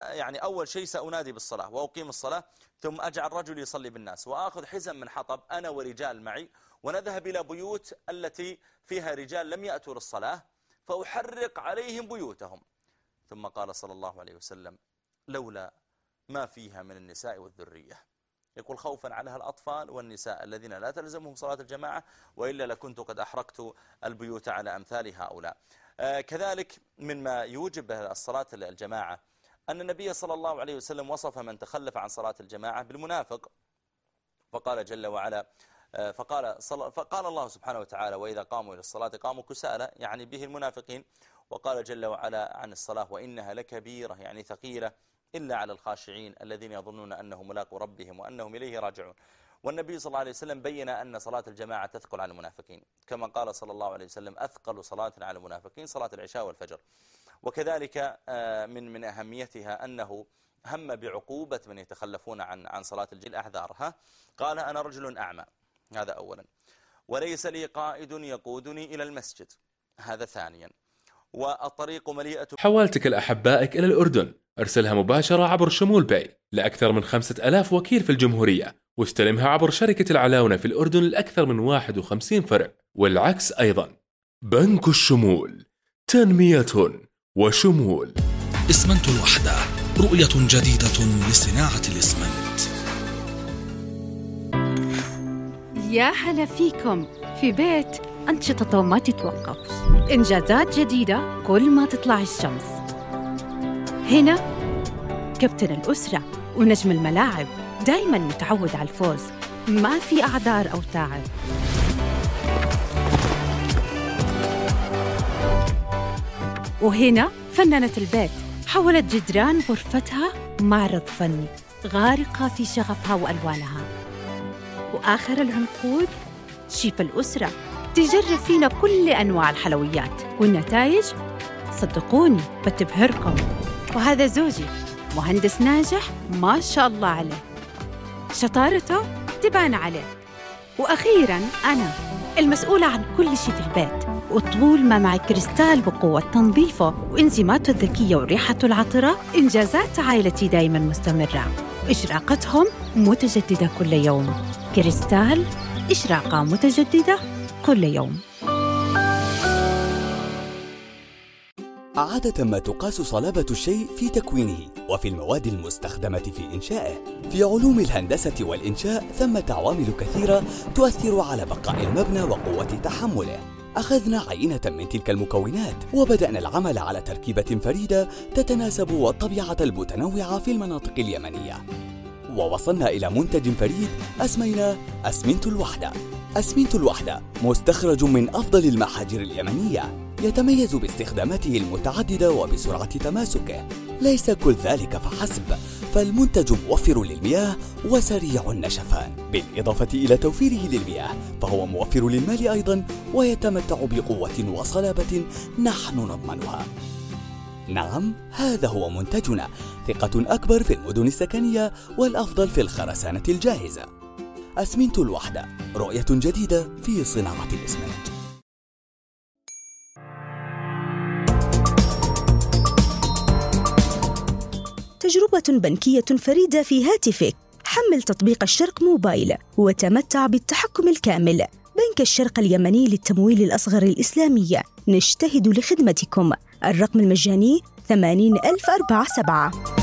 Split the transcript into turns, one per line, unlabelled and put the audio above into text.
يعني أول شيء سأنادي بالصلاة وأقيم الصلاة، ثم أجعل رجل يصلي بالناس، وآخذ حزم من حطب أنا ورجال معي، ونذهب إلى بيوت التي فيها رجال لم يأتوا للصلاة فأحرق عليهم بيوتهم. ثم قال صلى الله عليه وسلم: لولا ما فيها من النساء والذرية، يقول خوفا عليها الأطفال والنساء الذين لا تلزمهم صلاة الجماعة، وإلا لكنت قد أحرقت البيوت على أمثال هؤلاء. كذلك مما يوجب الصلاة الجماعة أن النبي صلى الله عليه وسلم وصف من تخلف عن صلاة الجماعة بالمنافق، فقال جل وعلا فقال الله سبحانه وتعالى: وإذا قاموا إلى الصلاة قاموا كسالى، يعني به المنافقين. وقال جل وعلا عن الصلاة: وإنها لكبيرة، يعني ثقيلة، إلا على الخاشعين الذين يظنون أنهم ملاقوا ربهم وأنهم إليه راجعون. والنبي صلى الله عليه وسلم بين أن صلاة الجماعة تثقل على المنافقين، كما قال صلى الله عليه وسلم: أثقل صلاة على المنافقين صلاة العشاء والفجر. وكذلك من أهميتها أنه هم بعقوبة من يتخلفون عن صلاة الجماعة أعذارها. قال: أنا رجل أعمى، هذا أولا، وليس لي قائد يقودني إلى المسجد، هذا ثانيا، والطريق مليئة.
حوالتك لأحبائك إلى الأردن ارسلها مباشرة عبر شمول باي لأكثر من 5000 وكيل في الجمهورية، واستلمها عبر شركة العلاونة في الأردن لأكثر من 51 فرع، والعكس أيضا. بنك الشمول، تنمية وشمول.
إسمنت الوحدة، رؤية جديدة لصناعة الإسمنت.
يا هلا فيكم في بيت أنشطته ما تتوقف، إنجازات جديدة كل ما تطلع الشمس. هنا كابتن الأسرة ونجم الملاعب، دايماً متعود على الفوز، ما في أعذار أو تعب. وهنا فنانة البيت، حولت جدران غرفتها معرض فني، غارقة في شغفها وألوانها. وآخر العنقود شيف الأسرة، تجرب فينا كل أنواع الحلويات، والنتائج صدقوني بتبهركم. وهذا زوجي، مهندس ناجح ما شاء الله عليه، شطارته تبان عليه. وأخيراً أنا المسؤولة عن كل شيء في البيت، وطول ما معي كريستال بقوة تنظيفه وإنزيماته الذكية وريحته العطرة، إنجازات عائلتي دايماً مستمرة، إشراقتهم متجددة كل يوم. كريستال، إشراقة متجددة كل يوم.
عادة ما تقاس صلابة الشيء في تكوينه وفي المواد المستخدمة في إنشائه. في علوم الهندسة والإنشاء ثمة عوامل كثيرة تؤثر على بقاء المبنى وقوة تحمله. أخذنا عينة من تلك المكونات وبدأنا العمل على تركيبة فريدة تتناسب والطبيعة المتنوعة في المناطق اليمنية، ووصلنا إلى منتج فريد أسميناه أسمنت الوحدة. أسمنت الوحدة مستخرج من أفضل المحاجر اليمنية، يتميز باستخداماته المتعددة وبسرعة تماسكه. ليس كل ذلك فحسب، فالمنتج موفر للمياه وسريع النشفان، بالإضافة إلى توفيره للمياه فهو موفر للمال أيضا، ويتمتع بقوة وصلابة نحن نضمنها. نعم، هذا هو منتجنا، ثقة أكبر في المدن السكنية والأفضل في الخرسانة الجاهزة. أسمنت الوحدة، رؤية جديدة في صناعة الإسمنت.
تجربة بنكية فريدة في هاتفك. حمل تطبيق الشرق موبايل وتمتع بالتحكم الكامل. بنك الشرق اليمني للتمويل الأصغر الإسلامي، نجتهد لخدمتكم. الرقم المجاني 80047.